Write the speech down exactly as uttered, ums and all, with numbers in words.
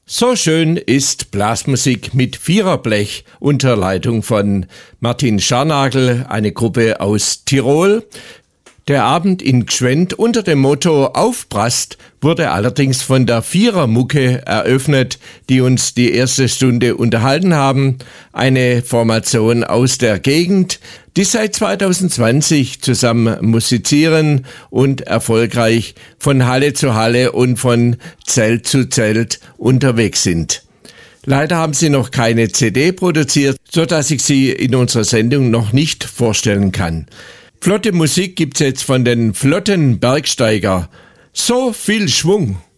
So schön ist Blasmusik mit Viererblech unter Leitung von Martin Scharnagel, eine Gruppe aus Tirol. Der Abend in Gschwend unter dem Motto Aufbrast wurde allerdings von der Vierermucke eröffnet, die uns die erste Stunde unterhalten haben. Eine Formation aus der Gegend, die seit zwanzig zwanzig zusammen musizieren und erfolgreich von Halle zu Halle und von Zelt zu Zelt unterwegs sind. Leider haben sie noch keine C D produziert, sodass ich sie in unserer Sendung noch nicht vorstellen kann. Flotte Musik gibt's jetzt von den Flotten Bergsteiger. So viel Schwung!